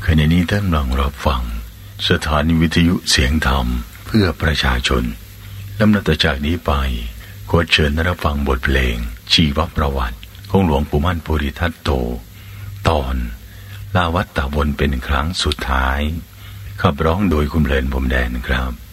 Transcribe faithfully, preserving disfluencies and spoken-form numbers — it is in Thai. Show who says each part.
Speaker 1: ขณะนี้ท่านกำลังรับฟังสถานีวิทยุเสียงธรรมเพื่อประชาชนลำดับต่อจากนี้ไปขอเชิญรับฟังบทเพลงชีวประวัติของหลวงปู่มั่นภูริทัตโตตอนลาวัตตะวนเป็นครั้งสุดท้ายขับร้องโดยคุณเพลินพรมแดนครับ